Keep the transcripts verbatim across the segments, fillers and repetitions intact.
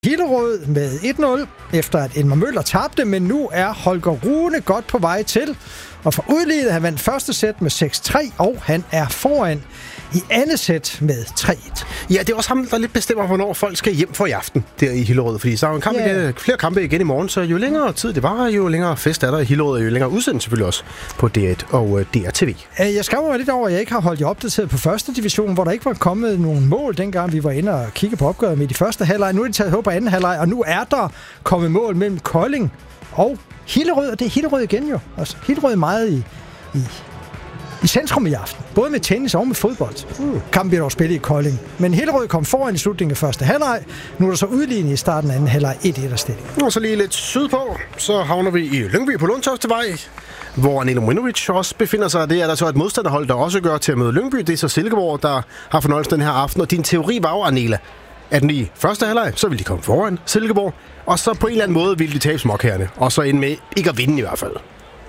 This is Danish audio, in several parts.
Hillerød med et nul, efter at Elmer Møller tabte, men nu er Holger Rune godt på vej til. Og for udlignet, han vandt første sæt med seks tre, og han er foran i andet sæt med tre et. Ja, det er også ham, der lidt bestemmer, hvornår folk skal hjem for i aften der i Hillerød. Fordi så er jo en kamp yeah. igen, flere kampe igen i morgen, så jo længere tid det var, jo længere fest er der i Hillerød, og jo længere udsendelse selvfølgelig også på D et og D R T V. Jeg skammer mig lidt over, at jeg ikke har holdt jer opdateret på første division, hvor der ikke var kommet nogen mål, dengang vi var inde og kigge på opgøret med de første halvleg. Nu er de taget håb på anden halvleg, og nu er der kommet mål mellem Kolding og Hillerød, og det er Hillerød igen jo. Altså, Hillerød er meget i, i, i centrum i aften. Både med tennis og med fodbold. Mm. Kampen bliver dog spillet i Kolding. Men Hillerød kom foran i slutningen af første halvleg. Nu er der så udlignet i starten af anden halvleg et et stilling. Og så lige lidt sydpå, så havner vi i Lyngby på Lundtofstevej, hvor Anela Mojinovic også befinder sig. Det er der så et modstanderhold, der også gør til at møde Lyngby. Det er så Silkeborg, der har fornøjelsen den her aften. Og din teori var jo, Anela, at i første halvleg, så vil de komme foran Silkeborg. Og så på en eller anden måde vil de tabe småkærne. Og så ind med ikke at vinde i hvert fald.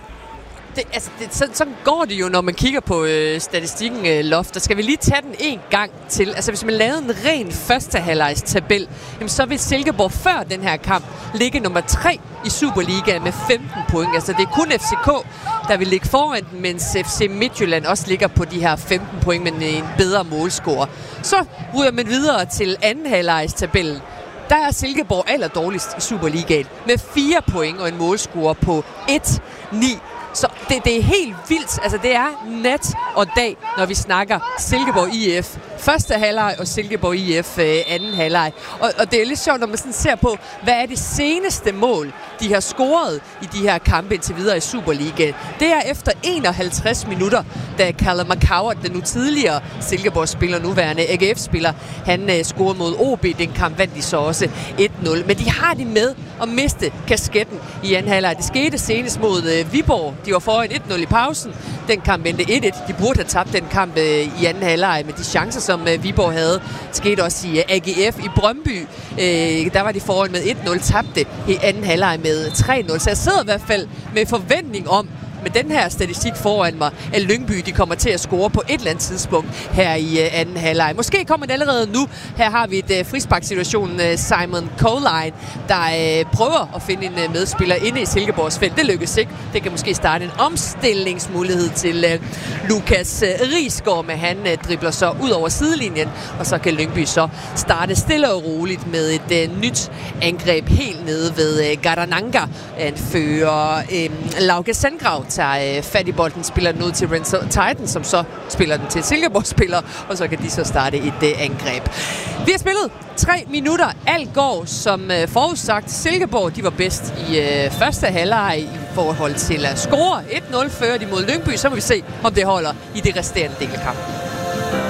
Det, altså, det, sådan, sådan går det jo, når man kigger på øh, statistikken, øh, Loft. Der skal vi lige tage den en gang til. Altså, hvis man lavede en ren første halvlejs tabel, jamen, så vil Silkeborg før den her kamp ligge nummer tre i Superligaen med femten point. Altså, det er kun F C K, der vil ligge foran den, mens F C Midtjylland også ligger på de her femten point med en bedre målscore. Så ryger man videre til anden halvlejs tabellen. Der er Silkeborg allerdårligst i Superligaen med fire point og en målscore på et ni. Så det, det er helt vildt. Altså, det er nat og dag, når vi snakker Silkeborg I F første halvleg og Silkeborg I F øh, anden halvleg. Og, og det er lidt sjovt, når man sådan ser på, hvad er det seneste mål, de har scoret i de her kampe indtil videre i Superligaen. Det er efter enoghalvtreds minutter, da Callum McCoward, den nu tidligere Silkeborg-spiller, nuværende A G F-spiller, han øh, scorede mod O B. Den kamp vandt de så også et nul. Men de har det med at miste kasketten i anden halvleg. Det skete senest mod øh, Viborg. De var foran et nul i pausen. Den kamp endte et et. De burde have tabt den kamp øh, i anden halvleg med de chancer, som øh, Viborg havde. Det skete også i øh, A G F i Brøndby. Øh, der var de foran med et nul, tabte i anden halvleg med tre nul. Så jeg sidder i hvert fald med forventning om, med den her statistik foran mig, at Lyngby de kommer til at score på et eller andet tidspunkt her i uh, anden halvleg. Måske kommer det allerede nu. Her har vi et uh, frisparksituation. Uh, Simon Coline, der uh, prøver at finde en uh, medspiller inde i Silkeborgs felt. Det lykkes ikke. Det kan måske starte en omstillingsmulighed til uh, Lukas uh, Riisgaard, men han uh, dribler så ud over sidelinjen, og så kan Lyngby så starte stille og roligt med et uh, nyt angreb helt nede ved uh, Gardananga. Han fører uh, Lauke Sandgrav tager øh, fat i bolden, spiller den ud til Renzo Titan, som så spiller den til Silkeborg-spiller, og så kan de så starte et øh, angreb. Vi har spillet tre minutter. Alt går som øh, forudsagt. Silkeborg, de var bedst i øh, første halvleg i forhold til at score. et nul fører de mod Lyngby, så må vi se, om det holder i det resterende del af kampen.